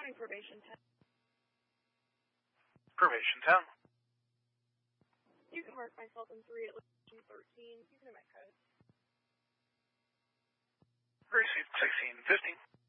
Counting probation 10. Probation 10. You can mark myself in 3 at location 13. You can have my code. Received 1615.